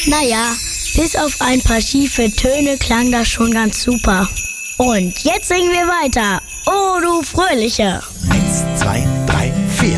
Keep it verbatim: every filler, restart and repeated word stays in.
Naja, bis auf ein paar schiefe Töne klang das schon ganz super. Und jetzt singen wir weiter. Oh, du Fröhliche! Eins,